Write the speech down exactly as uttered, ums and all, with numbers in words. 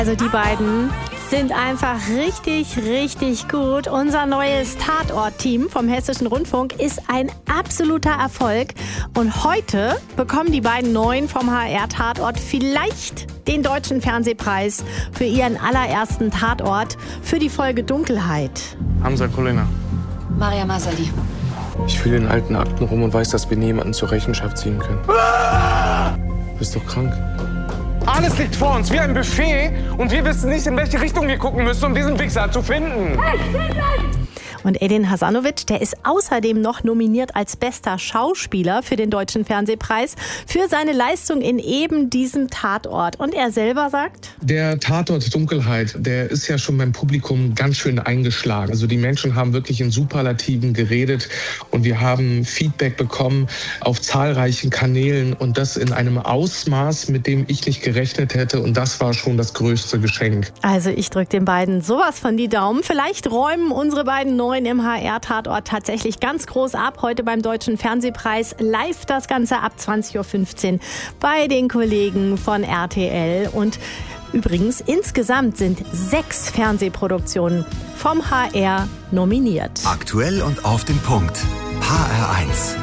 Also die beiden sind einfach richtig, richtig gut. Unser neues Tatort-Team vom Hessischen Rundfunk ist ein absoluter Erfolg. Und heute bekommen die beiden Neuen vom H R-Tatort vielleicht den Deutschen Fernsehpreis für ihren allerersten Tatort für die Folge Dunkelheit. Hamza Kolena. Maria Masali. Ich fühle in alten Akten rum und weiß, dass wir niemanden zur Rechenschaft ziehen können. Ah! Du bist doch krank. Alles liegt vor uns wie ein Buffet und wir wissen nicht, in welche Richtung wir gucken müssen, um diesen Wichser zu finden. Und Edin Hasanovic, der ist außerdem noch nominiert als bester Schauspieler für den Deutschen Fernsehpreis für seine Leistung in eben diesem Tatort. Und er selber sagt: Der Tatort Dunkelheit, der ist ja schon beim Publikum ganz schön eingeschlagen. Also die Menschen haben wirklich in Superlativen geredet und wir haben Feedback bekommen auf zahlreichen Kanälen und das in einem Ausmaß, mit dem ich nicht gerechnet hätte. Und das war schon das größte Geschenk. Also ich drücke den beiden sowas von die Daumen. Vielleicht räumen unsere beiden Neuen im H R-Tatort tatsächlich ganz groß ab. Heute beim Deutschen Fernsehpreis live das Ganze ab zwanzig Uhr fünfzehn bei den Kollegen von R T L. Und übrigens, insgesamt sind sechs Fernsehproduktionen vom H R nominiert. Aktuell und auf den Punkt. H R eins.